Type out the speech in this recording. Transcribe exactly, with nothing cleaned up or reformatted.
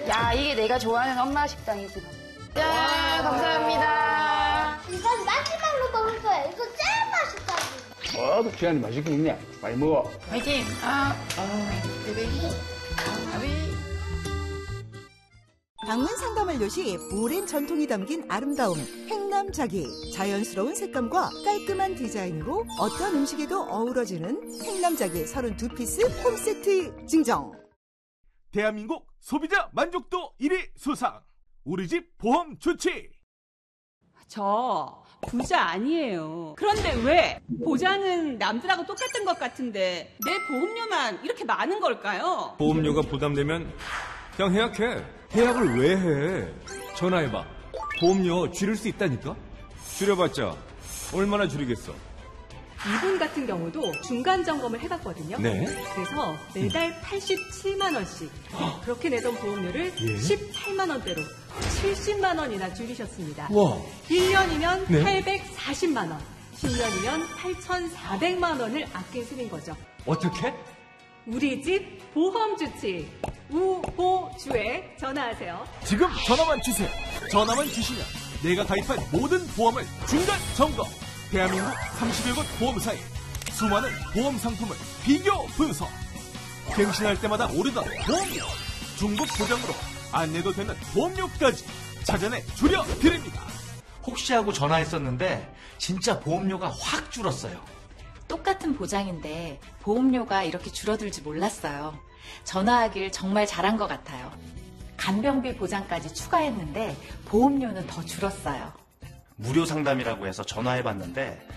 야, 이게 내가 좋아하는 엄마 식당이지. 짠, 감사합니다. 이건 마지막으로 먹을 거야. 이거 제일 맛있다고. 어도 지안이 맛있게 먹네. 많이 먹어. 화이팅! 아, 아, 베베. 아비. 방문 상가만료시 오랜 전통이 담긴 아름다움 행남자기. 자연스러운 색감과 깔끔한 디자인으로 어떤 음식에도 어우러지는 행남자기 서른두 피스 홈세트 증정. 대한민국 소비자 만족도 일 위 수상. 우리 집 보험 좋지. 저 부자 아니에요. 그런데 왜 보자는 남들하고 똑같은 것 같은데 내 보험료만 이렇게 많은 걸까요? 보험료가 부담되면 그냥 해약해. 해약을 왜 해? 전화해봐. 보험료 줄일 수 있다니까? 줄여봤자 얼마나 줄이겠어? 이분 같은 경우도 중간 점검을 해봤거든요. 네. 그래서 매달 팔십칠만 원씩 그렇게 내던 보험료를 예? 십팔만 원대로 칠십만 원이나 줄이셨습니다. 와. 일 년이면 네. 팔백사십만 원, 십 년이면 팔천사백만 원을 아낀 셈인 거죠. 어떻게? 우리 집 보험 주치 우보주에 전화하세요. 지금 전화만 주세요. 전화만 주시면 내가 가입한 모든 보험을 중간 점검. 대한민국 삼십일 곳 보험사에 수많은 보험 상품을 비교 분석. 갱신할 때마다 오르던 보험료. 중복 보장으로 안 내도 되는 보험료까지 찾아내 줄여드립니다. 혹시 하고 전화했었는데 진짜 보험료가 확 줄었어요. 똑같은 보장인데 보험료가 이렇게 줄어들지 몰랐어요. 전화하길 정말 잘한 것 같아요. 간병비 보장까지 추가했는데 보험료는 더 줄었어요. 무료 상담이라고 해서 전화해봤는데